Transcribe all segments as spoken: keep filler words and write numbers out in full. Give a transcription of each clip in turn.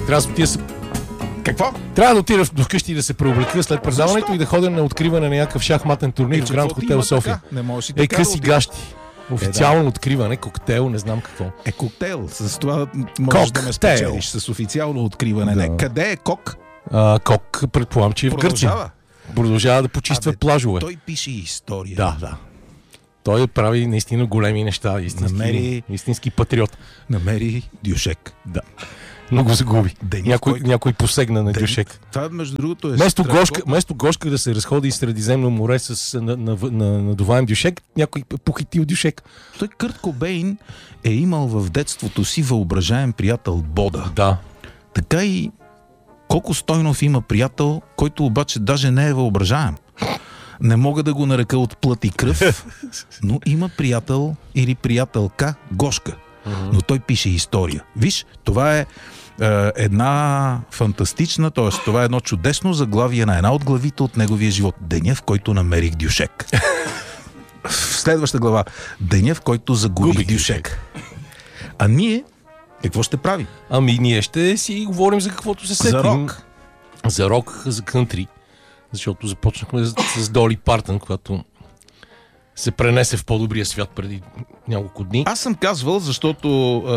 Трябва да отида се... Какво? Трябва да отида до вкъщи да се преоблека след предаването и да ходя на откриване на някакъв шахматен турнир Е, в Гранд Хотел София. Не можеш и Е, така къси да отидеш. гащи. Официално е, да. Откриване, коктейл, не знам какво. Е, коктейл. С това можеш да ме спечелиш с официално откриване. Да. Не. Къде е Кок? А, Кок, предполагам, че е в Гърция. Продължава. Продължава да почиства Абе, плажове. Той пише история. Да, да. Той прави наистина големи неща. Истински, Намери- истински патриот. Намери Дюшек. Да. Но го загуби. Деня, Някой, който- някой посегна на Ден- Дюшек. Това, между другото, е Вместо страхотно. Гошка, вместо Гошка да се разходи из Средиземно море с на, на, на, надуваем Дюшек, някой е похитил Дюшек. Той Кърт Кобейн е имал в детството си въображаем приятел Бода. Да. Така и Коко Стойнов има приятел, който обаче даже не е въображаем. Не мога да го нарека от плът и кръв, но има приятел или приятелка Гошка. Но той пише история. Виж, това е, е една фантастична, т.е. това е едно чудесно заглавие на една от главите от неговия живот. Деня, в който намерих Дюшек. В следваща глава. Деня, в който загубих Губих Дюшек. А ние какво ще правим? Ами ние ще си говорим за каквото се сетим. За рок. За рок, за кънтри. Защото започнахме с, с Доли Партън, която се пренесе в по-добрия свят преди няколко дни. Аз съм казвал, защото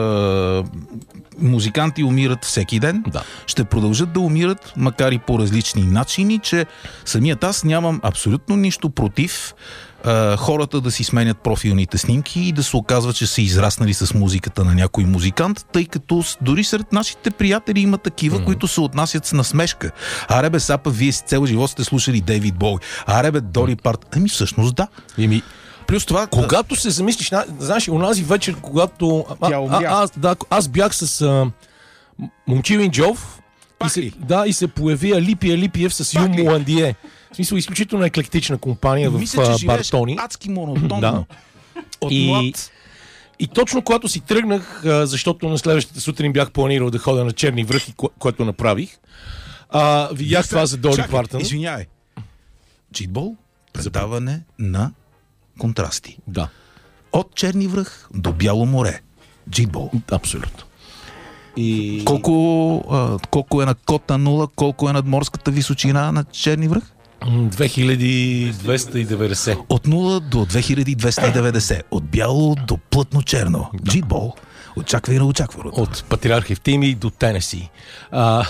е, музиканти умират всеки ден. Да. Ще продължат да умират, макар и по различни начини, че самият аз нямам абсолютно нищо против е, хората да си сменят профилните снимки и да се оказва, че са израснали с музиката на някой музикант, тъй като с- дори сред нашите приятели има такива, mm-hmm. които се отнасят с насмешка. Аре бе, сапа, вие си цел живот сте слушали Дейвид Боуи. Аре бе, Доли Парт. Ами всъщност да. Еми, Плюс това... когато се замислиш, на- знаеш, онази вечер, когато а, Тя а, умря. аз, да, аз бях с а, Момчил Инджов и Пак се, ли? да, и се появи Алипия Алипиев с Пак ли? Юм Ландие. В смисъл, изключително еклектична компания Мисля, в че а, живееш Бартони. адски монотонно. Да. От И- млад. И точно когато си тръгнах, а, защото на следващата сутрин бях планирал да ходя на Черни връхи, ко- което направих, а, видях това за Доли Чакай, Партън. Извинявай. Читбол, предаване на контрасти. Да, От Черни връх до Бяло море. Джитбол. абсолютно. И... Колко, а, колко е на кота нула, колко е над морската височина на Черни връх? М, две хиляди двеста и деветдесет. От нула до две хиляди двеста и деветдесет. От бяло до плътно черно. Джитбол. Очаквай на очакваното. От Патриарх Евтимий до Тенеси. А,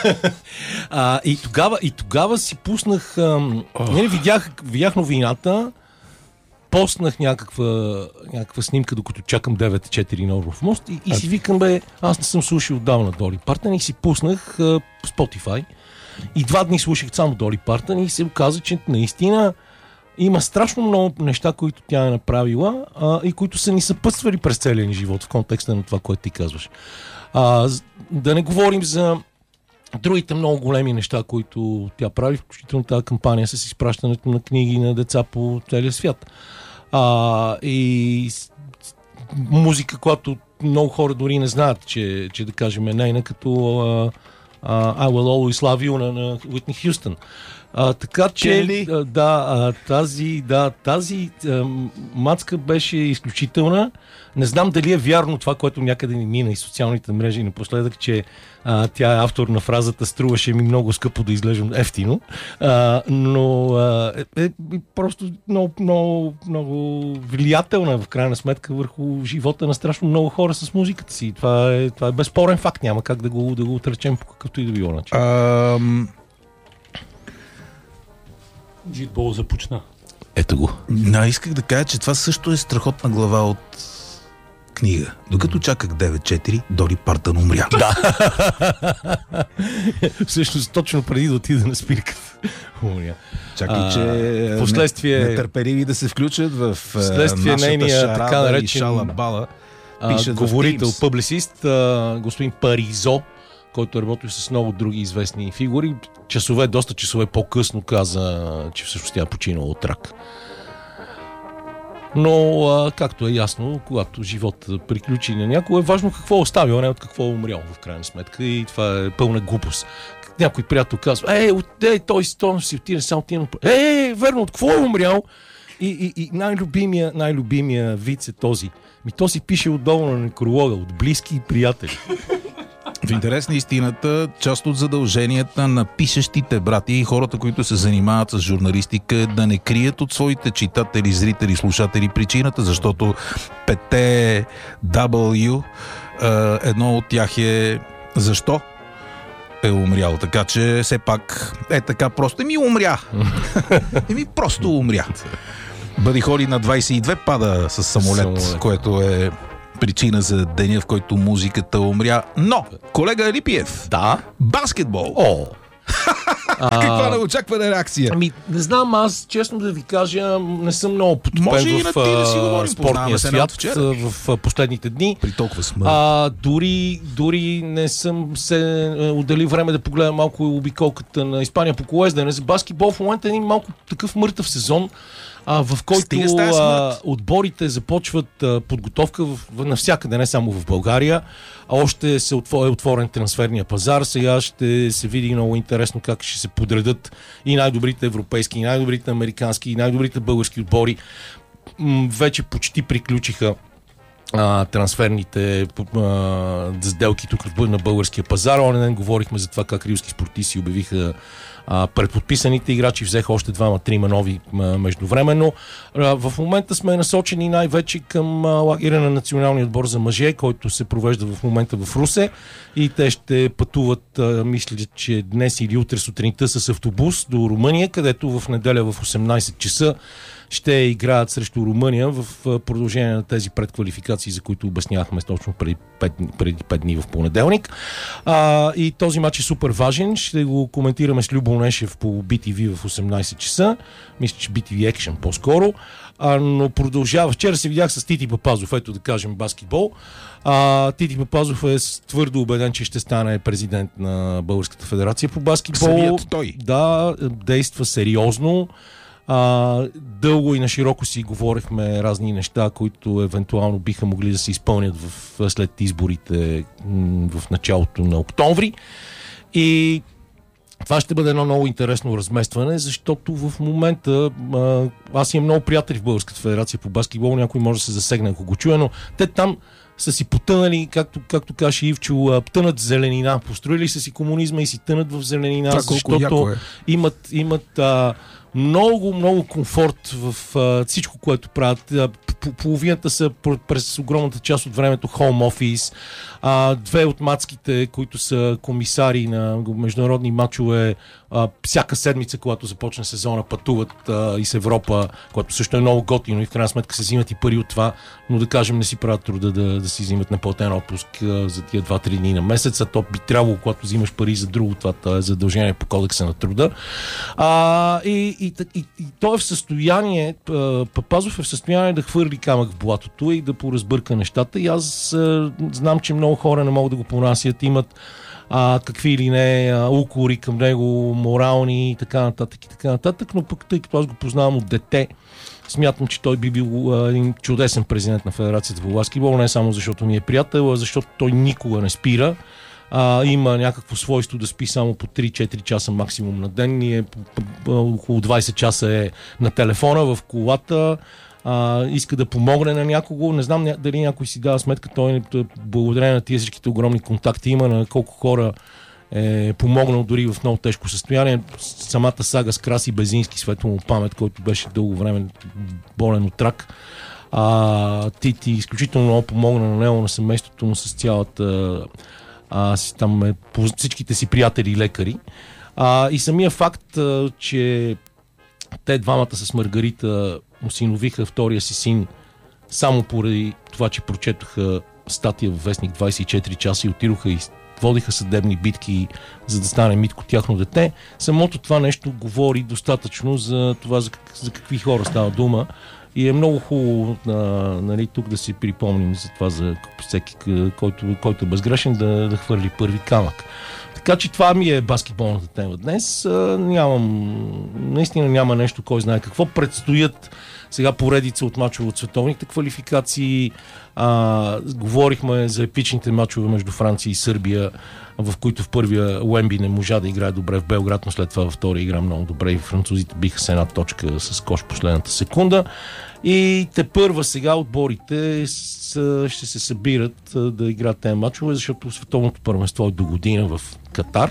а, и, тогава, и тогава си пуснах... Ам, не, видях, видях новината, постнах някаква, някаква снимка, докато чакам девет четири на Орлов мост и, и си викам, бе, аз не съм слушал отдавна Доли Партън и си пуснах а, Spotify. И два дни слушах само Доли Партън и се оказа, че наистина има страшно много неща, които тя е направила а, и които са ни съпътствали през целия ни живот в контекста на това, което ти казваш. А, з- да не говорим за другите много големи неща, които тя прави, включително тази кампания с изпращането на книги на деца по целия свят. А, и с- с- музика, която много хора дори не знаят, че, че да кажем е нейна, като а, а, I Will Always Love You на, на Уитни Хюстън. А, така че Кели? а, да, а, тази, да, тази а, мацка беше изключителна. Не знам дали е вярно това, което някъде ни мина и социалните мрежи напоследък, че а, тя е автор на фразата "струваше ми много скъпо да изглеждам ефтино", а, но а, е, е просто много, много, много влиятелна в крайна сметка върху живота на страшно много хора с музиката си. Това е, това е безспорен факт, няма как да го, да го отречем по какъвто и да било начин. Ам, Джитбол започна. Ето го. а, исках да кажа, че това също е страхотна глава от книга. Докато чаках девет четири, Доли Партън умря. Да. Всъщност точно преди да отида на спирката. Умря. Чакай, А, че последствие- не- нетърпеливи да се включат в е, Следствие нашата нейния шарада така и наречен, шалабала. А, Пишат в говорител, Teams. публицист, а, господин Паризо, който работи с много други известни фигури. Часове, доста часове по-късно каза, че всъщност тя е починала от рак. Но, а, както е ясно, когато живота приключи на някого, е важно какво е оставил, а не от какво е умрял в крайна сметка. И това е пълна глупост. Някой приятел казва: е, от, е той стон си отиде, само отиде. Е, е, верно, от какво е умрял? И, и, и най-любимия, най-любимия виц е този. Ми то си пише отдолу на некролога, от близки и приятели. В интерес на истината, част от задълженията на пишещите брати и хората, които се занимават с журналистика, е да не крият от своите читатели, зрители, слушатели причината, защото пете W, едно от тях е защо е умрял. Така че все пак е така просто. Еми умря. Еми просто умря. Бъди Холи на двайсет и две пада с самолет, самолет, което е причина за деня, в който музиката умря. Но, колега Алипиев, да? Баскетбол. О! Каква неочаквана реакция? Ами, не знам, аз честно да ви кажа, не съм много потопен в да спортния свят в, в последните дни. При толкова смърт. А, дори, дори не съм се отделил време да погледам малко обиколката на Испания по колоездене. За баскетбол в момента е един малко такъв мъртъв сезон, а, в който а, отборите започват а, подготовка в, в, навсякъде, не само в България. А още се отвор, е отворен трансферния пазар. Сега ще се види много интересно как ще се подредат и най-добрите европейски, и най-добрите американски, и най-добрите български отбори. М- вече почти приключиха а, трансферните а, сделки тук на българския пазар. Онен ден говорихме за това как рилски спортисти обявиха а, предподписаните играчи, взеха още двама-трима нови а, междувременно. А, в момента сме насочени най-вече към а, лагера на националния отбор за мъже, който се провежда в момента в Русе, и те ще пътуват, а, мисля, че днес или утре сутринта с автобус до Румъния, където в неделя в осемнайсет часа ще играят срещу Румъния в продължение на тези предквалификации, за които обяснявахме точно преди пет дни в понеделник. А, и този матч е супер важен. Ще го коментираме с Любо Нешев по Би Ти Ви в осемнайсет часа. Мисля, че Би Ти Ви Action по-скоро. А, но продължава. Вчера се видях с Тити Папазов, ето да кажем баскетбол. А, Тити Папазов е твърдо убеден, че ще стане президент на Българската федерация по баскетбол. Самият той. Да, действа сериозно. А, дълго и на широко си говорихме разни неща, които евентуално биха могли да се изпълнят в, след изборите м- в началото на октомври. И това ще бъде едно много интересно разместване, защото в момента а, аз имам много приятели в Българската федерация по баскетбол, някой може да се засегне, ако го чуе, но те там са си потънали, както, както каже Ивчо, тънат в зеленина. Построили са си комунизма и си тънат в зеленина, това защото е. имат, имат а, много, много комфорт в а, всичко, което правят. А, половината са през огромната част от времето home office. А, две от мацките, които са комисари на международни мачове, а, всяка седмица, когато започне сезона, пътуват а, из Европа, което също е много готино и в крайна сметка се взимат и пари от това, но да кажем не си правят труда да, да си взимат неплатен отпуск а, за тия два-три дни на месец, а то би трябвало, когато взимаш пари за друго, това е задължение по кодекса на труда. А, и, и, и, и той е в състояние, Папазов е в състояние да хвърли камък в блатото и да поразбърка нещата, и аз а, знам, че много хора не могат да го понасят, имат а, какви или не а, укори към него, морални и така нататък и така нататък, но пък тъй като аз го познавам от дете, смятам, че той би бил а, един чудесен президент на Федерацията по баскетбол, не само защото ми е приятел, а защото той никога не спира. А, има някакво свойство да спи само по три-четири часа максимум на ден, и е, около двайсет часа е на телефона, в колата. Uh, иска да помогне на някого. Не знам дали някой си дава сметка, той благодарение на тия всичките огромни контакти има, на колко хора е помогнал дори в много тежко състояние. Самата сага с Краси Безински, светло му памет, който беше дълго време болен от рак. Uh, Тити изключително много помогна на него, на семейството му, с цялата uh, там е, всичките си приятели и лекари. Uh, и самия факт, uh, че те двамата с Маргарита осиновиха втория си син само поради това, че прочетоха статия в вестник двайсет и четири часа и отидоха и водиха съдебни битки, за да стане Митко тяхно дете. Самото това нещо говори достатъчно за това, за, как, за какви хора става дума, и е много хубаво а, нали, тук да си припомним за това, за всеки, който, който е безгрешен, да, да хвърли първи камък. Така че това ми е баскетболната тема днес. А, нямам, наистина няма нещо, кой знае какво. Предстоят Сега поредица от мачове от световните квалификации. А, говорихме за епичните мачове между Франция и Сърбия, в които в първия Уемби не можа да играе добре в Белград, но след това във втория игра много добре и французите биха с една точка с кош последната секунда. И те първа сега отборите с, ще се събират да играят тези мачове, защото световното първенство е до година в Катар.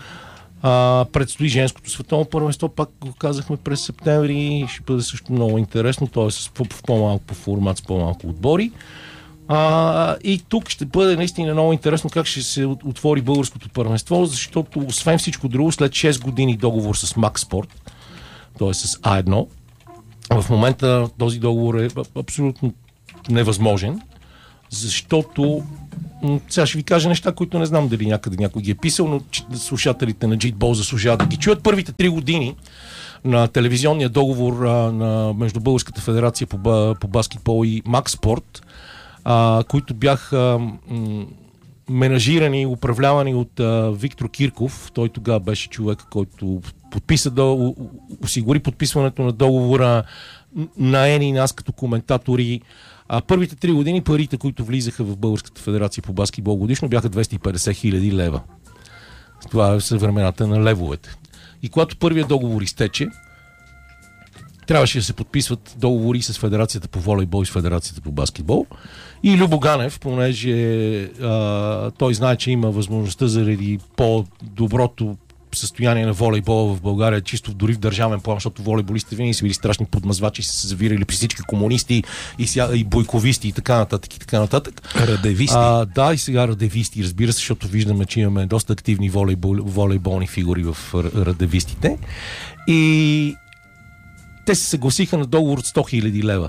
А, предстои женското световно първенство, пак го казахме през септември, ще бъде също много интересно, т.е. с в по-малко по формат, с по-малко отбори. А, и тук ще бъде наистина много интересно как ще се отвори българското първенство, защото освен всичко друго, след шест години договор с Макспорт, т.е. с А едно, в момента този договор е абсолютно невъзможен, защото сега ще ви кажа неща, които не знам дали някъде някой ги е писал, но слушателите на Джитбол заслужават да ги чуят. Първите три години на телевизионния договор а, на, между Българската федерация по, по баскетбол и Макспорт, а, които бяха м- менажирани и управлявани от а, Виктор Кирков. Той тогава беше човек, който подписа да осигури подписването на договора на Ени и нас като коментатори. А първите три години парите, които влизаха в Българската федерация по баскетбол годишно, бяха двеста и петдесет хиляди лева. Това е съвремената на левовете. И когато първият договор изтече, трябваше да се подписват договори с Федерацията по волейбол и с Федерацията по баскетбол. И Любо Ганев, понеже а, той знае, че има възможността заради по-доброто състояние на волейбола в България, чисто дори в държавен план, защото волейболистите винаги са били страшни подмазвачи, са се завирали при всички комунисти и, ся, и бойковисти и така нататък и така нататък. Радевисти. А, да, и сега радевисти, разбира се, защото виждаме, че имаме доста активни волейбол, волейболни фигури в радевистите. И те се съгласиха на договор от сто хиляди лева.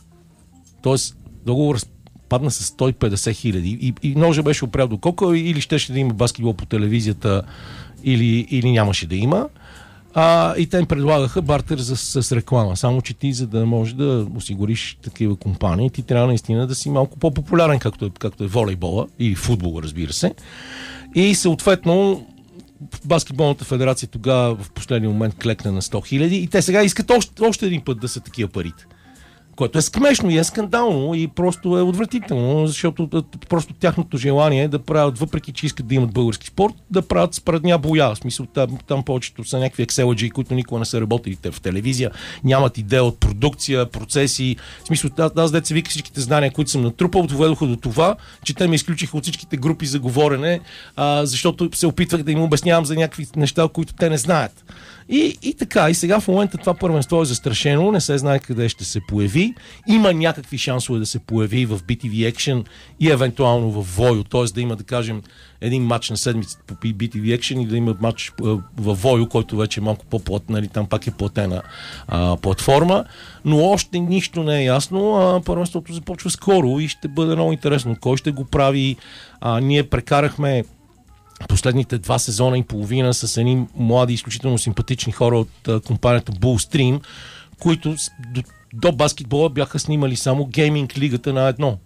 Тоест, договор падна с сто и петдесет хиляди. И, и ножа беше опрял до кока, или щеше да има баскетбол по телевизията, Или, или нямаше да има. А, и те им предлагаха бартер с, с реклама. Само че ти, за да можеш да осигуриш такива компании, ти трябва наистина да си малко по-популярен, както е, както е волейбола или футбола, разбира се. И съответно баскетболната федерация тогава в последния момент клекна на сто хиляди и те сега искат още, още един път да са такива парите. Което е смешно и е скандално и просто е отвратително, защото просто тяхното желание е да правят, въпреки че искат да имат български спорт, да правят спредня боя. В смисъл, там, там повечето са някакви екселаджи, които никога не са работили в телевизия, нямат идея от продукция, процеси. В смисъл, аз деца вика всичките знания, които съм натрупал, доведоха до това, че те ме изключиха от всичките групи за говорене, а, защото се опитвах да им обяснявам за някакви неща, които те не знаят. И, и така, и сега в момента това първенство е застрашено, не се знае къде ще се появи. Има някакви шансове да се появи в би ти ви Action и евентуално в Войо, т.е. да има, да кажем, един матч на седмицата по би ти ви Action и да има матч в Войо, който вече е малко по-платен, нали, там пак е платена а, платформа, но още нищо не е ясно. А, първенството започва скоро и ще бъде много интересно. Кой ще го прави? А, ние прекарахме последните два сезона и половина с едни млади, изключително симпатични хора от а, компанията Bullstream, които до, до баскетбола бяха снимали само гейминг лигата на едно.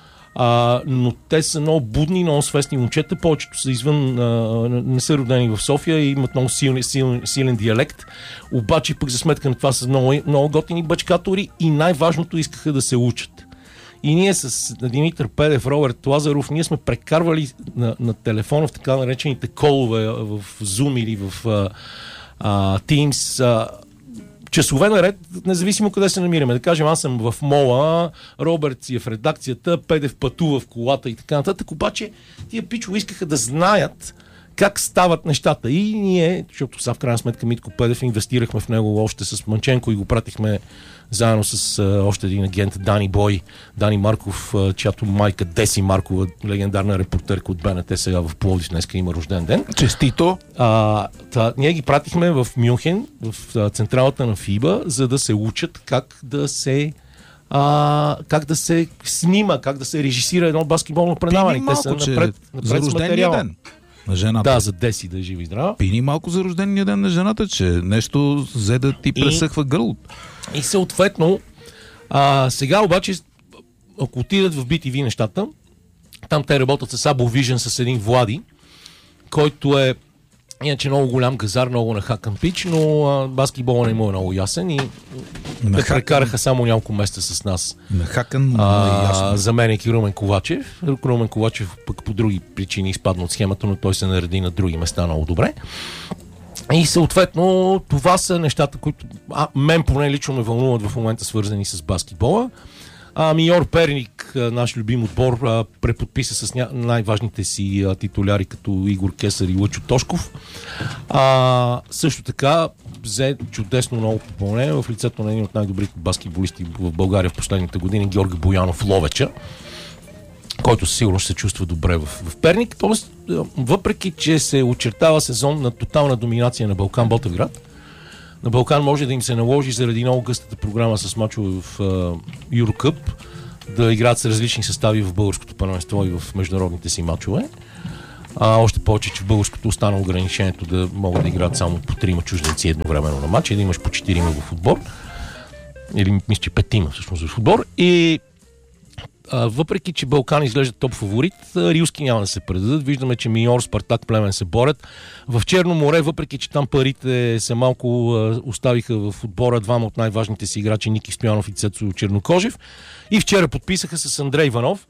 А, но те са много будни, много свестни момчета, повечето са извън, а, не са родени в София и имат много силен, силен, силен диалект, обаче пък за сметка на това са много, много готини бачкатори и най-важното искаха да се учат. И ние с Димитър Педев, Роберт Лазаров, ние сме прекарвали на, на телефона в така наречените колове в Zoom или в а, а, Teams а, часове наред, независимо къде се намираме. Да кажем, аз съм в мола, Роберт си е в редакцията, Педев пътува в колата и така нататък. Обаче тия пичове искаха да знаят как стават нещата. И ние, защото са в крайна сметка Митко Педев, инвестирахме в него още с Манченко и го пратихме заедно с а, още един агент, Дани Бой, Дани Марков, а, чиято майка Деси Маркова, легендарна репортерка от Б Н Т, сега в Пловдив, днеска има рожден ден. Честито! А, та, ние ги пратихме в Мюнхен, в а, централата на ФИБА, за да се учат как да се а, как да се снима, как да се режисира едно баскетболно предаване. Те са напред, напред за рождения ден на жената. Да, за Деси да е жива и здрава. Пини малко за рождения ден на жената, че нещо взе да ти пресъхва гърлото. И съответно, а, сега обаче, ако отидат в би ти ви нещата, там те работят с Abo Vision, с един Влади, който е Иначе много голям газар, много нахакан пич, но а, баскетбола не му е много ясен и те прекараха само няколко месеца с нас. Нахакан, но е ясно. Заменяйки Румен Ковачев. Румен Ковачев пък по други причини изпадна от схемата, но той се нареди на други места много добре. И съответно това са нещата, които а, мен поне лично ме вълнуват в момента, свързани с баскетбола. А, Миньор Перник, наш любим отбор, а, преподписа с ня... най-важните си а, титуляри, като Игор Кесар и Лъчо Тошков. А, също така взе чудесно много попълнение в лицето на един от най-добрите баскетболисти в България в последните години, Георги Боянов Ловеча, който сигурно ще се чувства добре в, в Перник. Тоест, въпреки че се очертава сезон на тотална доминация на Балкан Ботевград, на Балкан може да им се наложи заради много гъстата програма с мачове в Юрокъп да играят с различни състави в българското първенство и в международните си мачове. А, още повече, че в българското остана ограничението да могат да играят само по трима чужденци едновременно на матч и да имаш по четирима в отбор. Или мисля, че петима всъщност в отбор. И а, въпреки, че Балкан изглежда топ фаворит, рилски няма да се предадат. Виждаме, че Миньор, Спартак, Племен се борят. В Черно море, въпреки, че там парите се малко а, оставиха в отбора двама от най-важните си играчи, Ники Стоянов и Цецо Чернокожев. И вчера подписаха с Андрей Иванов,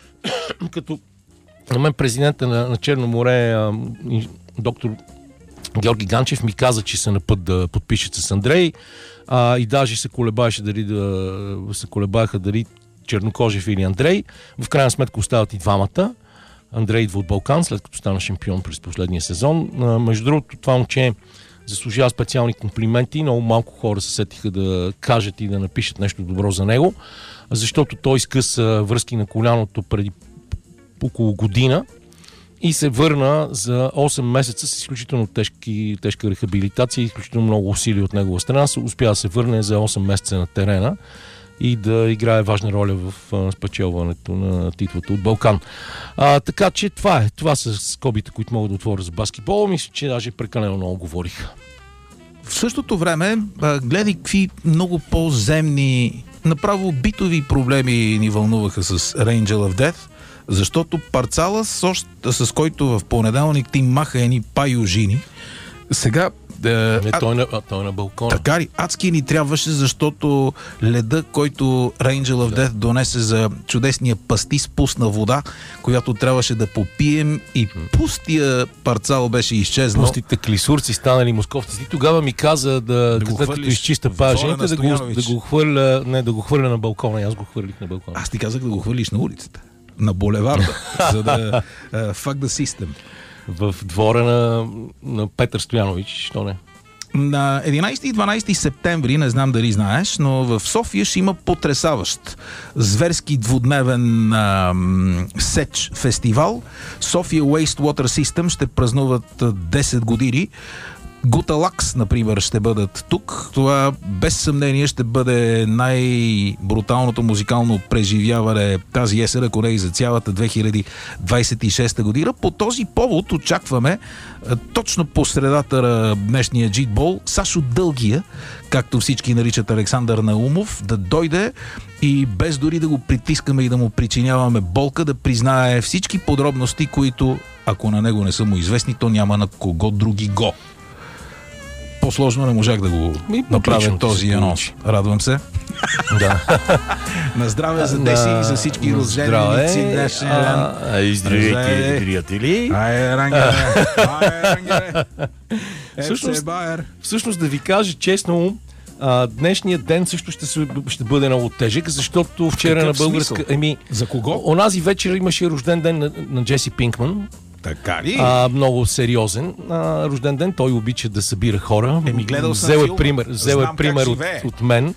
като на мен президента на, на Черно море, а, доктор Георги Ганчев, ми каза, че са на път да подпишат с Андрей, а, и даже се колебаеше дали да се колебаеха дали Чернокожев или Андрей. В крайна сметка остават и двамата. Андрей идва от Балкан, след като стана шампион през последния сезон. А, между другото, това момче заслужава специални комплименти. Много малко хора се сетиха да кажат и да напишат нещо добро за него, защото той изкъса връзки на коляното преди около година и се върна за осем месеца с изключително тежки, тежка рехабилитация и изключително много усилия от негова страна. Успя да се върне за осем месеца на терена и да играе важна роля в а, спечелването на титлата от Балкан. А, така че това е. Това са скобите, които могат да отворя за баскетбол. Мисля, че даже прекалено много говорих. В същото време, гледай какви много по-земни, направо битови проблеми ни вълнуваха с Angel of Death, защото Парцала, с, с който в понеделник ти маха едни пайожини, сега... Не, а, той, на, той на балкона. Така ли? Адски ни трябваше, защото леда, който Angel of Death донесе за чудесния пасти с пусна вода, която трябваше да попием, и пустия Парцал беше изчезнал. Пустите клисурци станали московци. Ти тогава ми каза да, да като изчиста пажените, да го, да го хвърля, не, да го хвърля на балкона. Аз го хвърлих на балкона. Аз ти казах да го хвърлиш на улицата, на булеварда, за да uh, fuck the system. В двора на, на Петър Стоянович, що не? На единайсети и дванайсети септември, не знам дали знаеш, но в София ще има потресаващ зверски двудневен а, сеч фестивал. София Wastewater System ще празнуват десет години. Гуталакс, например, ще бъдат тук. Това без съмнение ще бъде най-бруталното музикално преживяване тази есен, ако не и за цялата две хиляди двайсет и шеста година. По този повод очакваме точно по средата на днешния джитбол Сашо Дългия, както всички наричат Александър Наумов, да дойде и без дори да го притискаме и да му причиняваме болка, да признае всички подробности, които, ако на него не са му известни, то няма на кого други го. По-сложно не можах да го Ми, направя този анонс. Радвам се. Да. На здраве за Деси и за всички рожденици днешния ден. И здравейте, приятели. Ай, рангере. Ай, рангере. Всъщност, всъщност да ви кажа честно, а, днешният ден също ще, се, ще бъде много тежък, защото вчера на българска... Еми, за кого? Онази вечер имаше рожден ден на, на Джеси Пинкман. Така ли? А, много сериозен а, рожден ден. Той обича да събира хора. Еми, гледал съм взел е филма. пример, взел е пример от, от мен.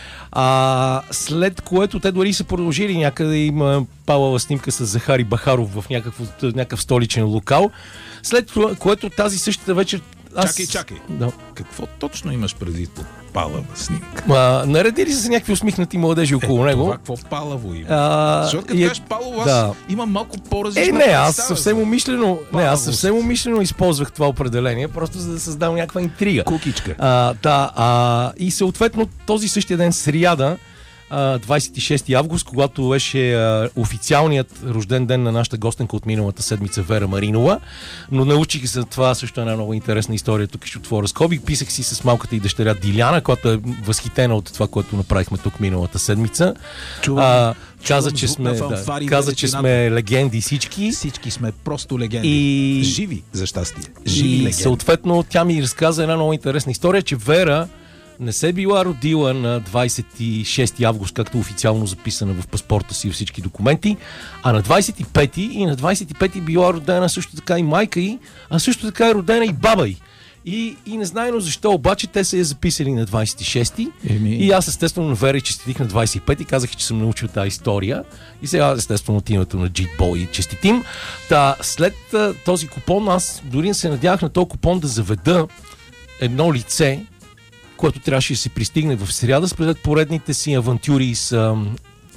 А, след което те дори са продължили някъде. Има палава снимка с Захари Бахаров в някакъв, някакъв столичен локал. След което тази същата вечер... Аз... Чакай, чакай. Да. Какво точно имаш преди под палава снимка? А, наредили са някакви усмихнати младежи около е, него. Това какво палаво има? А, Защото като е, кажеш палаво, аз да. имам малко по-различно. Е, не, аз съвсем умишлено, не, аз Палаво. съвсем умишлено използвах това определение, просто за да създам някаква интрига. Кукичка. А, да, а, и съответно този същия ден, сряда, двадесет и шести август, когато беше а, официалният рожден ден на нашата гостенка от миналата седмица Вера Маринова. Но научих за това също една много интересна история. Тук ще отворя скоби. Писах си с малката и дъщеря Диляна, която е възхитена от това, което направихме тук миналата седмица. Чувам, а, каза, чувам че сме, фанфари, да, каза, че сме легенди всички. Всички сме просто легенди. И... Живи, за щастие. Живи и легенди. съответно тя ми разказа една много интересна история, че Вера не се била родила на двадесет и шести август, както официално записана в паспорта си и всички документи, а на двадесет и пети и на двадесет и пети била родена също така и майка й, а също така е родена и баба й. И, и незнайно защо, обаче те са я записали на двадесет и шести Еми... и аз естествено на Вера и честитих на двадесет и пети, казах, че съм научил тази история и сега естествено от името на Джитбой честитим. Та, след този купон аз дори не се надявах на този купон да заведа едно лице, което трябваше да се пристигне в сряда след поредните си авантюри с ам,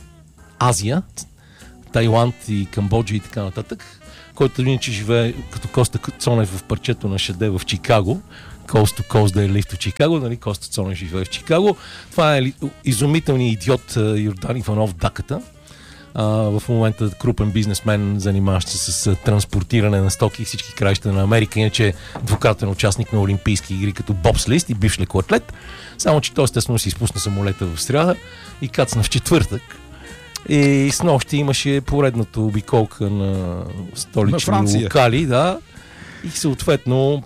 Азия, Тайланд и Камбоджа и така нататък, който иначе живее като Коста Цонев в парчето на Шаде в Чикаго. Coast to Coast да е лифт в Чикаго, нали? Коста Цонев живее в Чикаго. Това е изумителният идиот Йордан Иванов Даката. Uh, в момента крупен бизнесмен, занимаващ се с транспортиране на стоки и всички краища на Америка, иначе двукратен участник на Олимпийски игри като бобслист и бивш лекоатлет. Само че той естествено си изпусна самолета в сряда и кацна в четвъртък. И с нощи имаше поредната обиколка на столични на локали, да. И съответно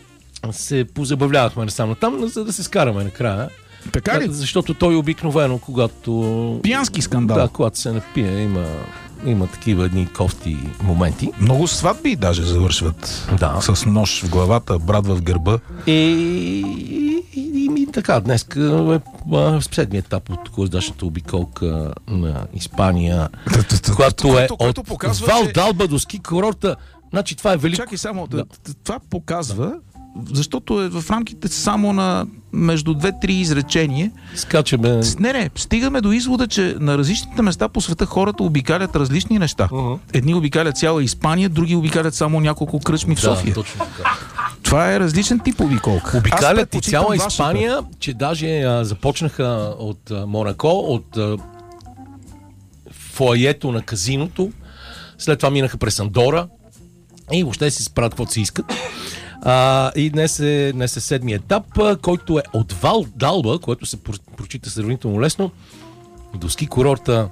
се позабавлявахме насам там, за да се скараме накрая. Така ли? Защото той обикновено, когато... Пиянски скандал. Да, когато се напие, има, има такива едни кофти моменти. Много сватби даже завършват. Да. С нож в главата, брат в гърба. И, и, и, и така, днес е в седмия етап от коздашната обиколка на Испания, която е от Вал Далба до ски курорта. Значи това е велико. Чакай само, това показва, защото е в рамките само на между две-три изречения. Скачаме. Не, не, стигаме до извода, че на различните места по света хората обикалят различни неща. Uh-huh. Едни обикалят цяла Испания, други обикалят само няколко кръчми в София. Да, точно така. Това е различен тип обиколка. Обикалят и цяла Испания, вашата. Че даже а, започнаха от а, Монако, от а, фоайето на казиното, след това минаха през Андора и въобще си справят каквото си искат. А, и днес е, днес е седми етап, който е от Вал Далба, което се прочита сравнително лесно, до ски курорта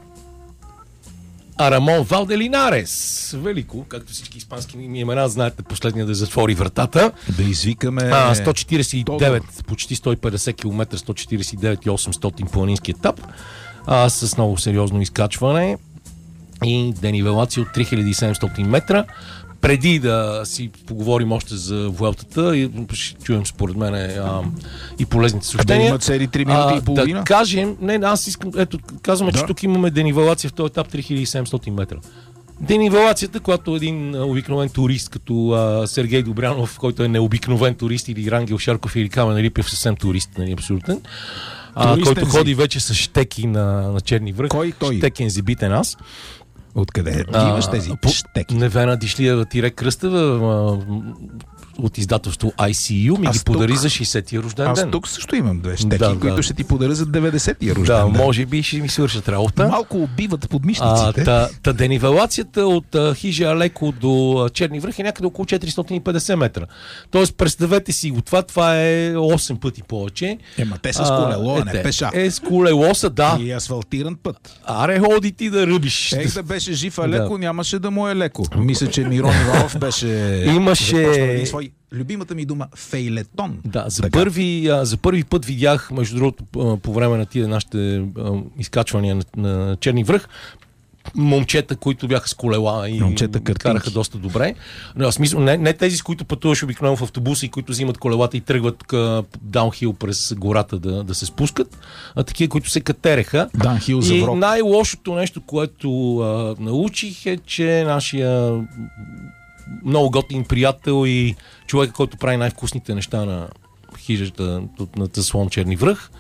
Арамон Валделинарес. Велико, както всички испански имена, знаете, последния да затвори вратата. Да извикаме... А, сто четиридесет и девет, почти сто и петдесет километра, сто четиридесет и девет хиляди и осемстотин планински етап, а, с много сериозно изкачване и денивелация от три хиляди и седемстотин метра. Преди да си поговорим още за Vuelta-та, и ще чуем според мен а, и полезните съобщения. Да има цели три минути и половина? Да кажем, не, аз искам, ето, казваме, да. Че тук имаме денивелация в този етап три хиляди и седемстотин метра. Денивелацията, която един обикновен турист, като а, Сергей Добрянов, който е необикновен турист, или Рангел Шарков, или Камен Рипев, съвсем турист, нали, абсолютен, а, който ходи вече с щеки на, на Черни връх. Кой той? Щекен зибитен аз. Откъде имаш тези по, щеки? Невена Дишлиева Тире Кръстева от издателство Ай Си Ю ми аз ги подари тук, за шейсетия рожден аз ден. Аз тук също имам две щеки, да, които да. ще ти подаря за деветдесетия рожден да, ден. Да, може би ще ми свършат работа. Малко убиват под мишниците. Та, та денивелацията от а, Хижа Алеко до а, Черни връх е някъде около четиристотин и петдесет метра. Тоест, представете си го това, това е осем пъти повече. Ема те са с колело, а, а не пеша. Е, с колело са, да. И асфалтиран път. Аре, ходи ти да ръбиш. Ех, да беше жив Алеко, да. Нямаше да му е леко. Мисля, че Мирон Иванов беше... Имаше... свой... Любимата ми дума фейлетон. Да, за първи, а, за първи път видях, между другото, по, по време на тия нашите а, изкачвания на, на Черни връх, момчета, които бяха с колела и караха доста добре. Но, в смисъл, не, не тези, с които пътуваш обикновено в автобуса и които взимат колелата и тръгват тук даунхил през гората да, да се спускат, а такива, които се катереха. Даунхил за врок. И най-лошото нещо, което а, научих е, че нашия много готин приятел и човек, който прави най-вкусните неща на хижата на Слон Черни връх,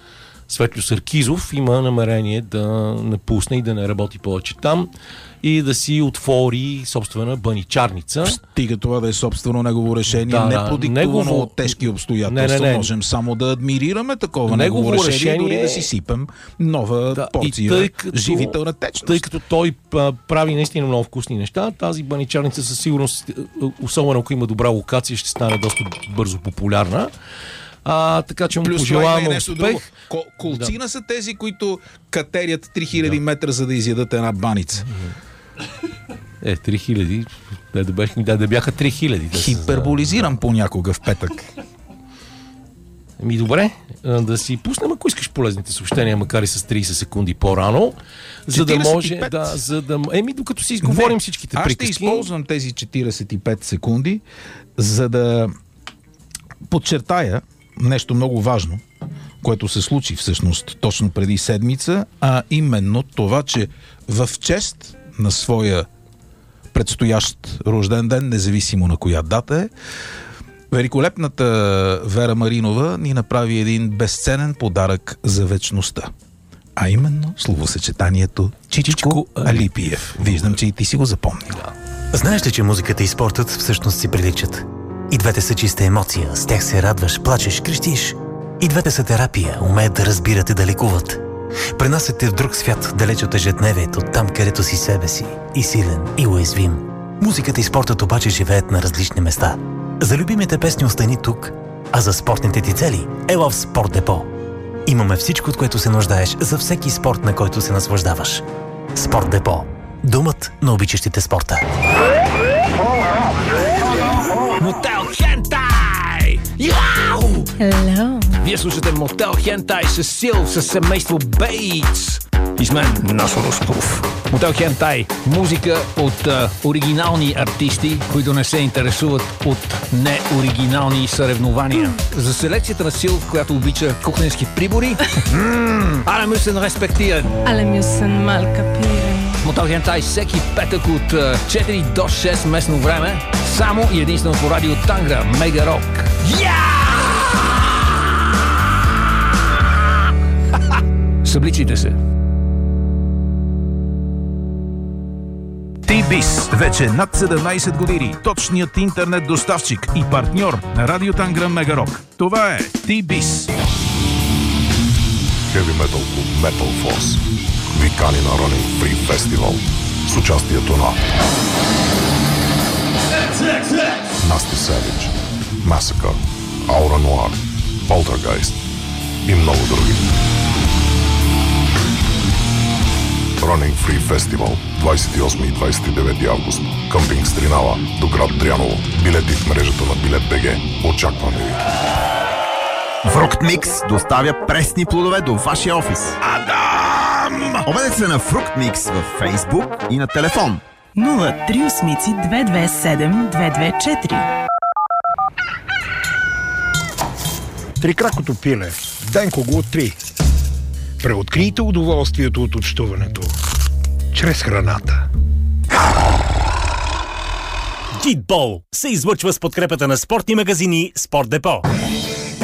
Светлю Саркизов има намерение да напусне и да не работи повече там и да си отвори собствена баничарница. Стига това да е собствено негово решение, да, не продиктувано негово... от тежки обстоятелства. Не, не, не. Можем само да адмирираме такова негово, негово решение, решение, дори да си сипем нова да, порция като, живителна течност. Тъй като той а, прави наистина много вкусни неща, тази баничарница със сигурност, особено ако има добра локация, ще стане доста бързо популярна. А, така че му пожелавам успех. Кол- колцина да. Са тези, които катерят три хиляди да. метра, за да изядат една баница. Е, три хиляди. Да, да, бяха, да, да бяха три хиляди. Да Хиперболизирам понякога в петък. Еми добре, да си пуснем, ако искаш, полезните съобщения, макар и с трийсет секунди по-рано, за да може да, за да... Еми, докато си изговорим Не, всичките аз приказки. Аз ще използвам тези четирийсет и пет секунди, за да подчертая нещо много важно, което се случи всъщност точно преди седмица, а именно това, че в чест на своя предстоящ рожден ден, независимо на коя дата е, великолепната Вера Маринова ни направи един безценен подарък за вечността. А именно словосъчетанието Чичичко Алипиев. Виждам, че и ти си го запомнил. Знаеш ли, че музиката и спортът всъщност си приличат? И двете са чиста емоция, с тях се радваш, плачеш, крещиш. И двете са терапия, умеят да разбират и да лекуват. Пренасят те в друг свят, далеч от ежедневието, там където си себе си, и силен, и уязвим. Музиката и спортът обаче живеят на различни места. За любимите песни остани тук, а за спортните ти цели ела в Спорт Депо. Имаме всичко, от което се нуждаеш за всеки спорт, на който се наслаждаваш. Спорт Депо. Домът на обичащите спорта. Мотел Хентай! Яу! Hello! Вие слушате Мотел Хентай с Сил, с семейство Бейтс. И с мен Насо Русков. Мотел Хентай. Музика от а, оригинални артисти, които не се интересуват от неоригинални съревнования. За селекцията на Сил, която обича кухненски прибори. Але мюсен респектиран. Але мюсен мал капиран. Мотел Хентай всеки петък от а, четири до шест местно време. Само и единствено по радио Тангра. Мега Рок. Събличите се. Ти-Бис. Вече над седемнайсет години. Точният интернет доставчик и партньор на радио Тангра Мега Рок. Това е Ти-Бис. Heavy Metal Club Metal Force викани на Running Free Festival с участието на Nasty Savage, Massacre, Aura Noir, Poltergeist и много други. Running Free Festival двайсет и осми и двайсет и девети август. Къмпинг Стринава до град Дряново. Билети в мрежата на Билет БГ. Очакваме ви. Фрукт Микс доставя пресни плодове до вашия офис. Адам! Обадете се на Фрукт Микс във Фейсбук и на телефон нула три осем две две седем две две четири. Трикракото пиле. Денко го три. Преоткрийте удоволствието от общуването чрез храната. Джитбол се излъчва с подкрепата на спортни магазини Спорт Депо.